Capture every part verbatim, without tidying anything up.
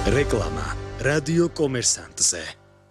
რეკლამა რადიო კომერსანტზე.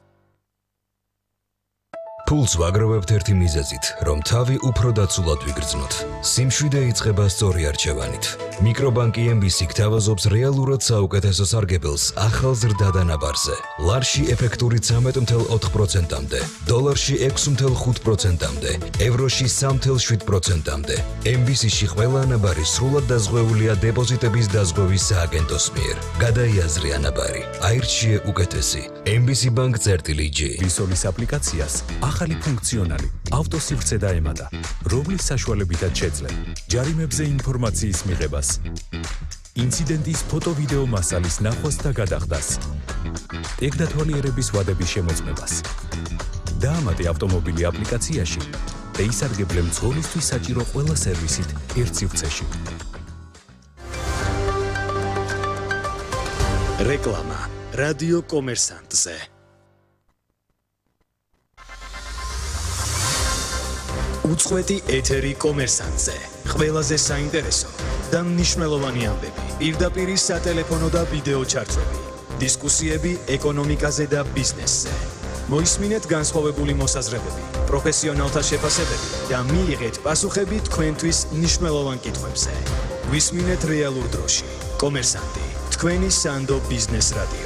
Pulse ვაგროვებთ ერთი მიზეზით, რომ თავი უფრო დაცულად ვიგრძნოთ. სიმშვიდე იწყება სწორი არჩევანით. მიკრობანკი ემ ბი სი გთავაზობს რეალურად საუკეთესო სარგებელს ახალ ზრდა დანაბარზე. ლარში ეფექტური ცამეტ ათი პროცენტამდე, დოლარში ექვსი ხუთი პროცენტამდე, ევროში სამი შვიდ პროცენტამდე. ემ ბი სი-ში ყველა ანაბარი სრულად დაზღვეულია დეპოზიტების დაზღვევის სააგენტოს მიერ. გადაიაზრე ანაბარი, აირჩიე უკეთესი. ემ ბი სი Bank წერტილი ჯი. ვისოლის აპლიკაციას ახალი ფუნქციონალი ავტოსივრცე დაემატა, რომლის საშუალებითაც შეძლებ ჯარიმებზე ინფორმაციის მიღებას, ინციდენტის ფოტო-ვიდეო მასალის ნახვას და გადახდას, ტექნათვალიერების ვადების შემოწმებას. დაამატე ავტომობილი აპლიკაციაში და ისარგებლე მძღოლისთვის საჭირო ყველა სერვისით ერთ სივრცეში. რეკლამა რადიო კომერსანტზე. უწყვეტი ეთერი კომერსანტზე. ყველაზე საინტერესო და მნიშვნელოვანი ამბები. პირდაპირ სატელეფონო და ვიდეო ჩარტები. დისკუსიები ეკონომიკაზე და ბიზნესზე. მოისმინეთ განსხვავებული მოსაზრებები, პროფესიონალთა შეფასებები და მიიღეთ პასუხები თქვენთვის მნიშვნელოვან კითხვებზე. გვისმინეთ რეალურ დროში. კომერსანტი, თქვენი სანდო ბიზნეს რადიო.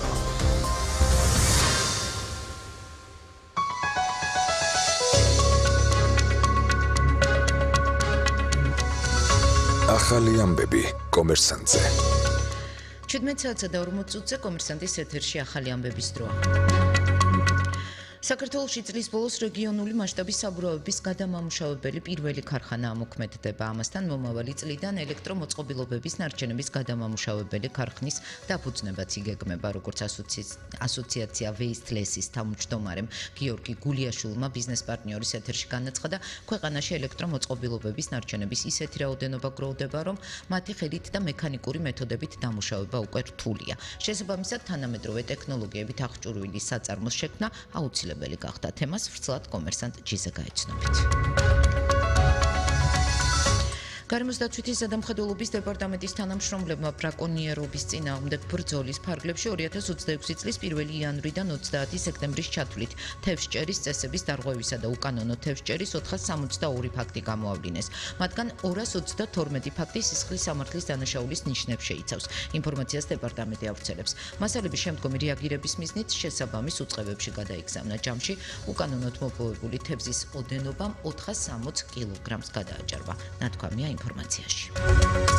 ახალი ამბები კომერსანტზე. შვიდმეტ საათსა და ორმოც წუთზე კომერსანტის ეთერში ახალი ამბების დროა. საქართველოში წლის ბოლოს რეგიონული მასშტაბის საბურავების გადამამუშავებელი პირველი ქარხანა ამოქმედდება. ამასთან მომავალი წლიდან ელექტრომოწყობილობების ნარჩენების გადამამუშავებელი ქარხნის დაფუძნებაც იგეგმება, როგორც ასოციაცია ვეისთლესის თავმჯდომარემ გიორგი გულიაშვილმა ბიზნეს პარტნიორის ეთერში განაცხადა, ქვეყანაში ელექტრომოწყობილობების ნარჩენების ისეთი რაოდენობა გროვდება, რომ მათი ხელით და მექანიკური მეთოდებით დამუშავება უკვე რთულია. შესაბამისად, თანამედროვე ტექნოლოგიებით აღჭურვილი საწარმოს შექმნა აუცილებელი გახდა. თემას ვრცლად კომერსანტ ჯიზე გაეცნობით. გარემოს დაცვითი ზედამხედველობის დეპარტამენტის თანამშრომლებმა ბრაკონიერობის წინააღმდეგ ბრძოლის ფარგლებში ორი ათას ოცდაექვსი წლის პირველი იანვრიდან ოცდაათი სექტემბრის ჩათვლით თევზჭერის წესების დარღვევისა და უკანონო თევზჭერის ოთხას სამოცდაორი ფაქტი გამოავლინეს. მათგან ორას ოცდათორმეტი ფაქტი სისხლის სამართლის დანაშაულის ნიშნებს შეიცავს. ინფორმაციას დეპარტამენტი ავრცელებს. მასალების შემდგომი რეაგირების მიზნით შესაბამის უწყებებში გადაიგზავნა. ჯამში უკანონოდ მოპოვებული თევზის ოდენობამ ოთხას სამოც კილოგრამს გადააჭარბა. ნათქვამია ინფორმაციაში.